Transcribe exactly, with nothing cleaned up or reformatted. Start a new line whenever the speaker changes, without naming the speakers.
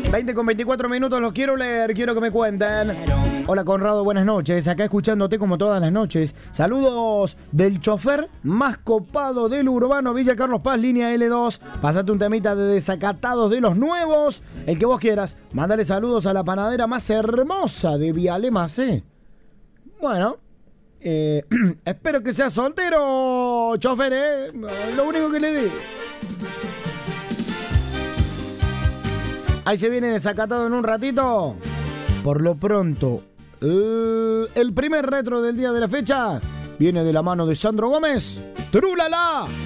veinte con veinticuatro minutos, los quiero leer, quiero que me cuenten. Hola Conrado, buenas noches, acá escuchándote como todas las noches. Saludos del chofer más copado del urbano, Villa Carlos Paz, línea L dos. Pasate un temita de Desacatados de los Nuevos, el que vos quieras. Mándale saludos a la panadera más hermosa de Vialema C. Bueno, eh, espero que sea soltero, chofer, ¿eh? Lo único que le digo. Ahí se viene Desacatado en un ratito. Por lo pronto, eh, el primer retro del día de la fecha viene de la mano de Sandro Gómez. ¡Trúlala!